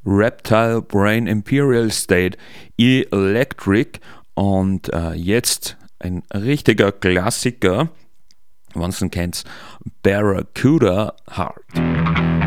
Reptile Brain Imperial State Electric und jetzt ein richtiger Klassiker, wenn ihr kennt, Barracuda Heart.